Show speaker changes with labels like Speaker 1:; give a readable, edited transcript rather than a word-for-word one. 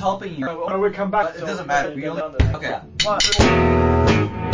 Speaker 1: helping you.
Speaker 2: No, we come back.
Speaker 1: It doesn't matter. We only... Okay.
Speaker 2: One.